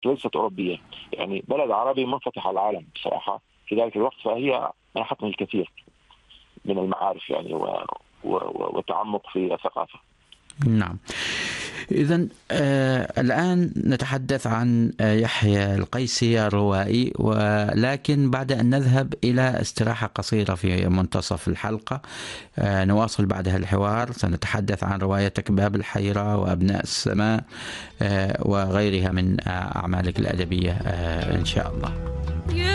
ليست أوروبية، يعني بلد عربي منفتح على العالم بصراحة في ذلك الوقت، فهي منحتني الكثير من المعارف يعني والتعمق في الثقافة. نعم. إذن الآن نتحدث عن يحيى القيسي الروائي، ولكن بعد أن نذهب إلى استراحة قصيرة في منتصف الحلقة نواصل بعدها الحوار. سنتحدث عن روايتك باب الحيرة وأبناء السماء وغيرها من أعمالك الأدبية إن شاء الله.